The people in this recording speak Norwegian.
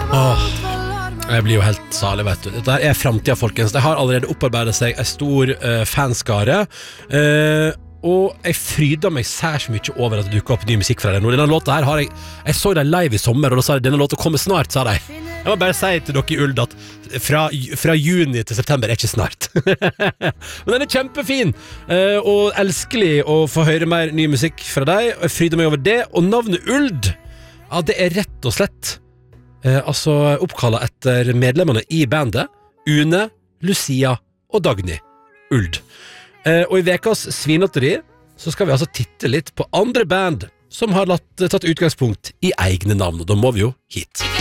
Jeg blir jo helt salig, vet du. Dette er fremtiden, folkens. De har allerede opparbeidet seg en stor fanskare, og jeg fryder meg særs mye over at det dukker opp ny musikk fra dem. Og denne låta her har jeg så dem live i sommer, og da sa de, denne låta kommer snart, sa de. Jeg må bare si til dere i Uld at fra juni til september er ikke snart. Men den er kjempefin, og elskelig å få høre mer ny musikk fra deg, og jeg fryder meg over det. Og navnet Uld, ja, det er rett og slett altså oppkallet etter medlemmene i bandet Une, Lucia og Dagny Uld. Og i vekas Svinlotteri så skal vi altså titte litt på andre band som har tatt utgangspunkt i egne navn, og da må vi jo hit.